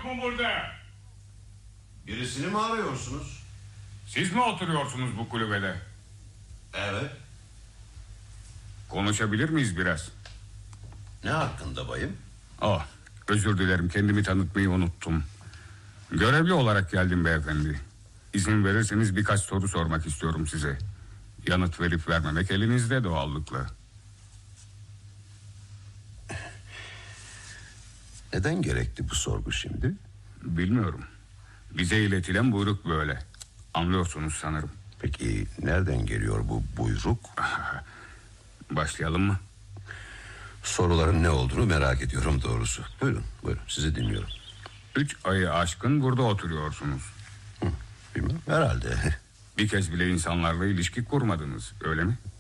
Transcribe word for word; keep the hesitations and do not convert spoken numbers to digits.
mu burada? Birisini mi arıyorsunuz? Siz mi oturuyorsunuz bu kulübede? Evet. Konuşabilir miyiz biraz? Ne hakkında bayım? Oh, özür dilerim, kendimi tanıtmayı unuttum. Görevli olarak geldim beyefendi. İzin verirseniz birkaç soru sormak istiyorum size. Yanıt verip vermemek elinizde doğallıkla. Neden gerekti bu sorgu şimdi? Bilmiyorum. Bize iletilen buyruk böyle. Anlıyorsunuz sanırım. Peki nereden geliyor bu buyruk? Başlayalım mı? Soruların ne olduğunu merak ediyorum doğrusu. Buyurun, buyurun, sizi dinliyorum. Üç ayı aşkın burada oturuyorsunuz. Hı, bilmem, herhalde. Bir kez bile insanlarla ilişki kurmadınız, öyle mi?